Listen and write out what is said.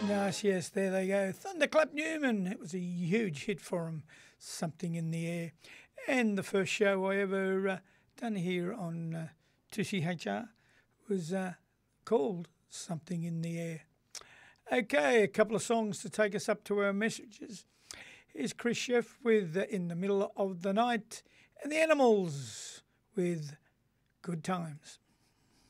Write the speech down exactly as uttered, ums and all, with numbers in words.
Yes, yes, there they go. Thunderclap Newman. It was a huge hit for him. Something in the Air. And the first show I ever uh, done here on uh, two C H R was uh, called Something in the Air. Okay, a couple of songs to take us up to our messages. Here's Chris Sheff with uh, In the Middle of the Night, and the Animals with Good Times.